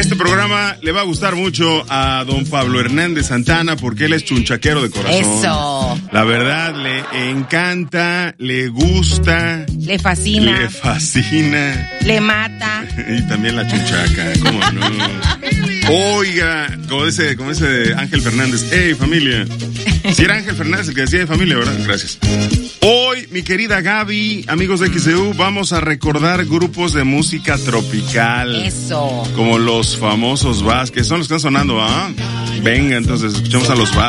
Este programa le va a gustar mucho a don Pablo Hernández Santana porque él es chunchaquero de corazón. Eso. La verdad, le encanta, le gusta. Le fascina. Le fascina. Le mata. Y también la chunchaca, ¿cómo no? Oiga, como dice Ángel Fernández, ¡hey, familia! Si era Ángel Fernández el que decía de familia, ¿verdad? Gracias. Hoy, mi querida Gaby, amigos de XEU, vamos a recordar grupos de música tropical. Eso. Como los famosos Vázquez. Son los que están sonando, ¿ah? Venga, entonces, escuchamos a los Vázquez.